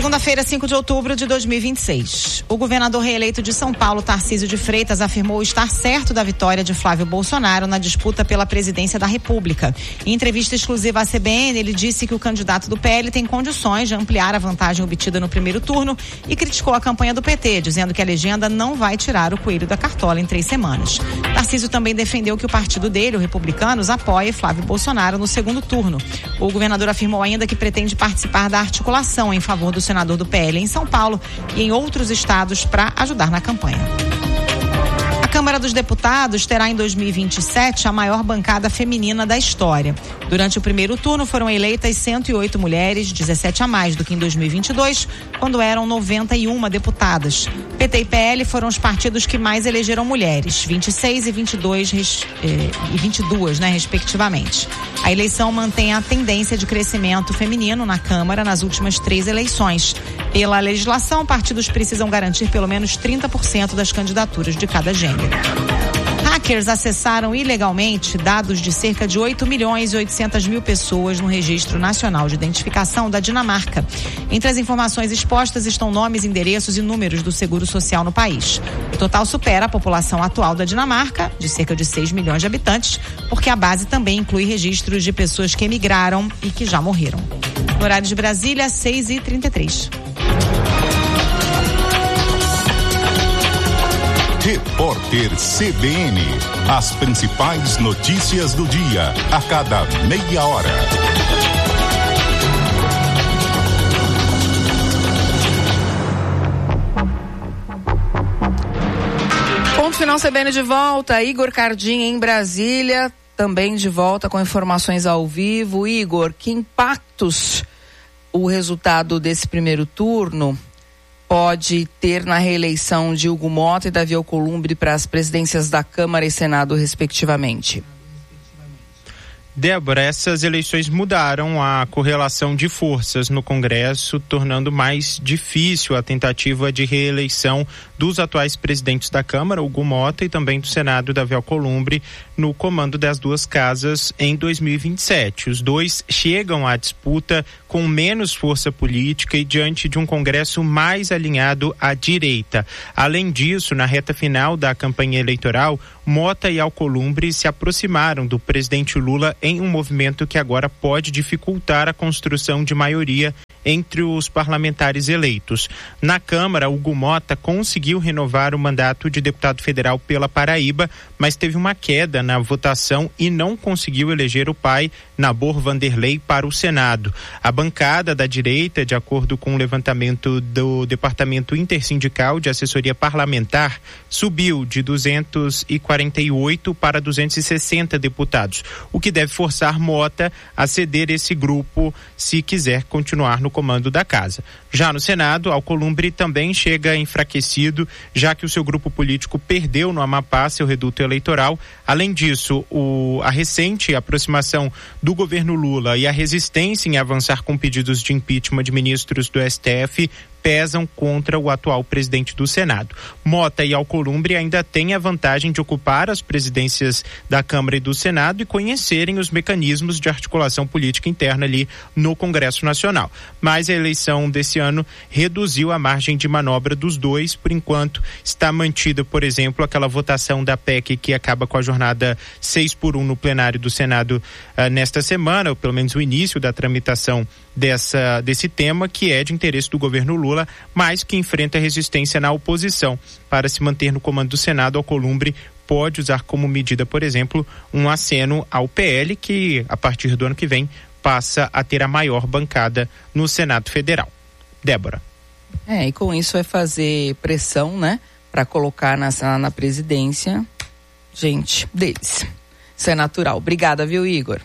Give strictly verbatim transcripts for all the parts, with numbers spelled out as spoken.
Segunda-feira, cinco de outubro de dois mil e vinte e seis. O governador reeleito de São Paulo, Tarcísio de Freitas, afirmou estar certo da vitória de Flávio Bolsonaro na disputa pela presidência da República. Em entrevista exclusiva à C B N, ele disse que o candidato do P L tem condições de ampliar a vantagem obtida no primeiro turno e criticou a campanha do P T, dizendo que a legenda não vai tirar o coelho da cartola em três semanas. Tarcísio também defendeu que o partido dele, o Republicanos, apoie Flávio Bolsonaro no segundo turno. O governador afirmou ainda que pretende participar da articulação em favor do senador do P L em São Paulo e em outros estados para ajudar na campanha. A Câmara dos Deputados terá em dois mil e vinte e sete a maior bancada feminina da história. Durante o primeiro turno foram eleitas cento e oito mulheres, dezessete a mais do que em dois mil e vinte e dois, quando eram noventa e uma deputadas. P T e P L foram os partidos que mais elegeram mulheres, vinte e seis e vinte e dois eh, e vinte e duas, né, respectivamente. A eleição mantém a tendência de crescimento feminino na Câmara nas últimas três eleições. Pela legislação, partidos precisam garantir pelo menos trinta por cento das candidaturas de cada gênero. Hackers acessaram ilegalmente dados de cerca de oito milhões e oitocentas mil pessoas no Registro Nacional de Identificação da Dinamarca. Entre as informações expostas estão nomes, endereços e números do Seguro Social no país. O total supera a população atual da Dinamarca, de cerca de seis milhões de habitantes, porque a base também inclui registros de pessoas que emigraram e que já morreram. No horário de Brasília, seis e trinta e três. Repórter C B N. As principais notícias do dia, a cada meia hora. Ponto final C B N de volta. Igor Cardim em Brasília, também de volta com informações ao vivo. Igor, que impactos o resultado desse primeiro turno pode ter na reeleição de Hugo Motta e Davi Alcolumbre para as presidências da Câmara e Senado, respectivamente? Débora, essas eleições mudaram a correlação de forças no Congresso, tornando mais difícil a tentativa de reeleição dos atuais presidentes da Câmara, Hugo Motta, e também do Senado, Davi Alcolumbre, no comando das duas casas em dois mil e vinte e sete. Os dois chegam à disputa com menos força política e diante de um Congresso mais alinhado à direita. Além disso, na reta final da campanha eleitoral, Motta e Alcolumbre se aproximaram do presidente Lula em um movimento que agora pode dificultar a construção de maioria entre os parlamentares eleitos. Na Câmara, Hugo Motta conseguiu renovar o mandato de deputado federal pela Paraíba, mas teve uma queda na votação e não conseguiu eleger o pai, Nabor Vanderlei, para o Senado. A bancada da direita, de acordo com o levantamento do Departamento Intersindical de Assessoria Parlamentar, subiu de duzentos e quarenta e oito para duzentos e sessenta deputados, o que deve forçar Motta a ceder esse grupo se quiser continuar no comando da casa. Já no Senado, Alcolumbre também chega enfraquecido, já que o seu grupo político perdeu no Amapá seu reduto eleitoral. Além disso, o, a recente aproximação do governo Lula e a resistência em avançar com pedidos de impeachment de ministros do S T F pesam contra o atual presidente do Senado. Motta e Alcolumbre ainda têm a vantagem de ocupar as presidências da Câmara e do Senado e conhecerem os mecanismos de articulação política interna ali no Congresso Nacional. Mas a eleição desse ano reduziu a margem de manobra dos dois. Por enquanto, está mantida, por exemplo, aquela votação da P E C que acaba com a jornada seis por um no plenário do Senado uh, nesta semana, ou pelo menos o início da tramitação dessa, desse tema, que é de interesse do governo Lula, mas que enfrenta resistência na oposição. Para se manter no comando do Senado, Alcolumbre pode usar como medida, por exemplo, um aceno ao P L, que a partir do ano que vem passa a ter a maior bancada no Senado Federal. Débora. É, e com isso vai fazer pressão, né, para colocar na, na presidência gente deles. Isso é natural. Obrigada, viu, Igor?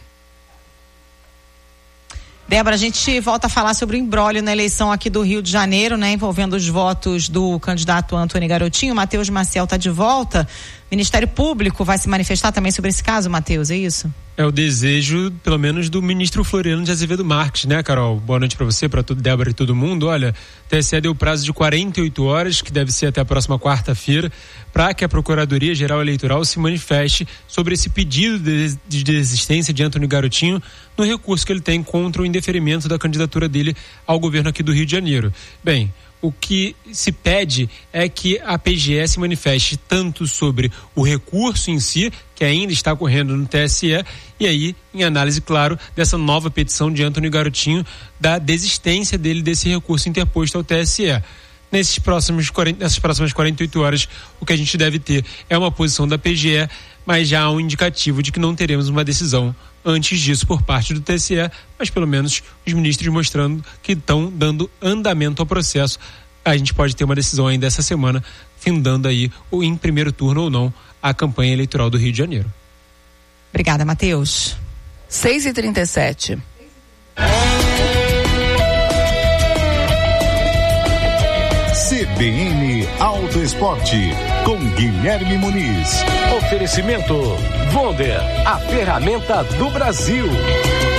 Débora, a gente volta a falar sobre o imbróglio na eleição aqui do Rio de Janeiro, né, envolvendo os votos do candidato Antônio Garotinho. O Matheus Maciel está de volta. O Ministério Público vai se manifestar também sobre esse caso, Matheus, é isso? É o desejo, pelo menos, do ministro Floriano de Azevedo Marques, né, Carol? Boa noite para você, para Débora e todo mundo. Olha, o T S E deu prazo de quarenta e oito horas, que deve ser até a próxima quarta-feira, para que a Procuradoria-Geral Eleitoral se manifeste sobre esse pedido de, de desistência de Antônio Garotinho no recurso que ele tem contra o indeferimento da candidatura dele ao governo aqui do Rio de Janeiro. Bem, o que se pede é que a P G E se manifeste tanto sobre o recurso em si, que ainda está correndo no T S E, e aí, em análise, claro, dessa nova petição de Antônio Garotinho, da desistência dele desse recurso interposto ao T S E. Nesses próximos quarenta, nessas próximas quarenta e oito horas, o que a gente deve ter é uma posição da P G E, mas já há um indicativo de que não teremos uma decisão antes disso por parte do T S E, mas pelo menos os ministros mostrando que estão dando andamento ao processo. A gente pode ter uma decisão ainda essa semana, findando aí, ou em primeiro turno ou não, a campanha eleitoral do Rio de Janeiro. Obrigada, Matheus. seis e trinta e sete. C B N Auto Esporte, com Guilherme Muniz. Oferecimento Wonder, a ferramenta do Brasil.